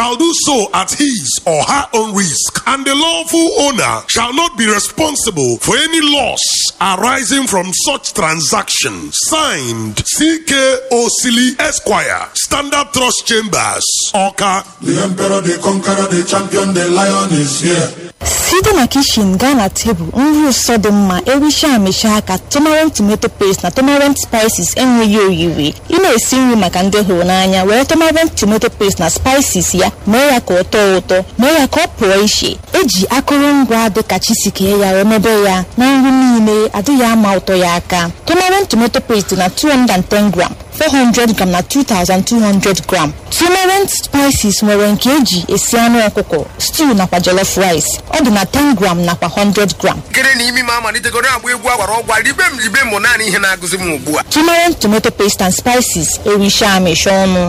shall do so at his or her own risk, and the lawful owner shall not be responsible for any loss arising from such transaction. Signed, C.K. Osili Esquire, Standard Trust Chambers, Oka. The emperor, the conqueror, the champion, the lion is here. Site na kitchen Ghana table nri ụsọ dị mma erisha amịsha aka tomarant tomato paste na tomarant spices enweghị oyiwe. Ị na-esi nri maka ndị hụrụ n'anya were tomarant tomato paste na spices ya mee ya ka ọ tọọ ụtọ, mee ya ka ọ pụọ iche. Eji akụrụngwa dịka chisikee ya remebe ya na nri niile adịghị ama ụtọ ya aka. Tomarant tomato paste na 210 gram, 400 gram na 2200 gram. Tomarant spices nwere nke eji esi anụ ọkụkọ, stew nakwa jollof rice. Ọ dị na 10 gram nakwa 100 gram. Kere na imi mama nitegoro agba egwu agwara ọgwa libe m mo naanị ihe na-agụzi m ugbu a. Tomarant tomato paste and spices erisha amịsha ọnụ.